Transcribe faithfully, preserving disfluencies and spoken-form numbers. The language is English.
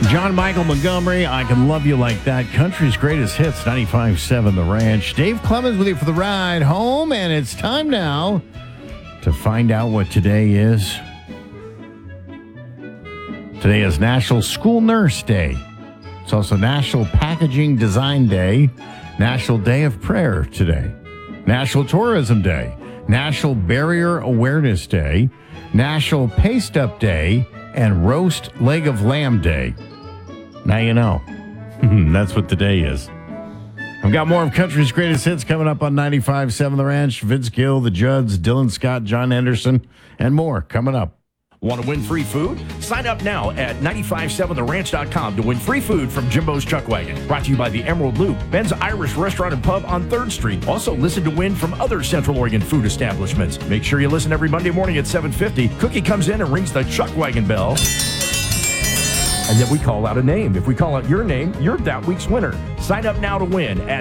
John Michael Montgomery, I Can Love You Like That. Country's greatest hits, ninety-five point seven The Ranch. Dave Clemens with you for the ride home, and it's time now to find out what today is. Today is National School Nurse Day. It's also National Packaging Design Day, National Day of Prayer today, National Tourism Day, National Barrier Awareness Day, National Paste Up Day, and Roast Leg of Lamb Day. Now you know. That's what today is. I've got more of country's greatest hits coming up on ninety-five point seven The Ranch. Vince Gill, the Judds, Dylan Scott, John Anderson, and more coming up. Want to win free food? Sign up now at nine five seven the ranch dot com to win free food from Jimbo's Chuck Wagon. Brought to you by the Emerald Loop, Ben's Irish Restaurant and Pub on third Street. Also listen to win from other Central Oregon food establishments. Make sure you listen every Monday morning at seven fifty. Cookie comes in and rings the Chuck Wagon bell. And then we call out a name. If we call out your name, you're that week's winner. Sign up now to win at